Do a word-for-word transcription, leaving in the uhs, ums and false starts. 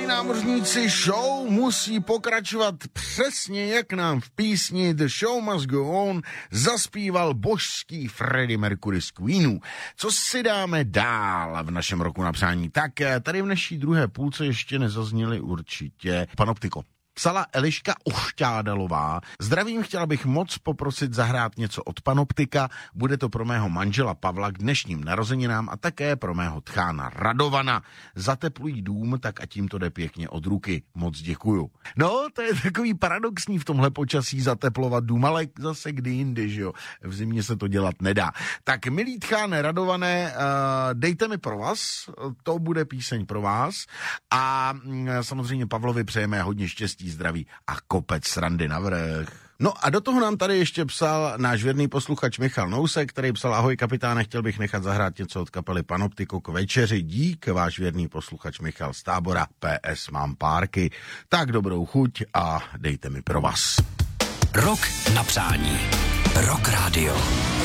Milí námořníci, show musí pokračovat přesně jak nám v písni The Show Must Go On zaspíval božský Freddie Mercury z Queenu. Co si dáme dál v našem roku na přání? Tak tady v naší druhé půlce ještě nezazněli určitě Panoptiko. Psala Eliška Ošťádalová. Zdravím, chtěla bych moc poprosit zahrát něco od Panoptika. Bude to pro mého manžela Pavla k dnešním narozeninám a také pro mého tchána Radovana. Zateplují dům, tak a tím to jde pěkně od ruky. Moc děkuju. No, to je takový paradoxní v tomhle počasí zateplovat dům, ale zase kdy jindy, že jo. V zimě se to dělat nedá. Tak, milí tcháne Radované, uh, dejte mi pro vás, to bude píseň pro vás. A uh, samozřejmě Pavlovi přejeme hodně štěstí, zdraví a kopec srandy navrch. No a do toho nám tady ještě psal náš věrný posluchač Michal Nousek, který psal: ahoj kapitáne, chtěl bych nechat zahrát něco od kapely Panoptiko k večeři. Dík, váš věrný posluchač Michal z Tábora. P S mám párky. Tak dobrou chuť a dejte mi pro vás. Rok na přání. Rock Radio.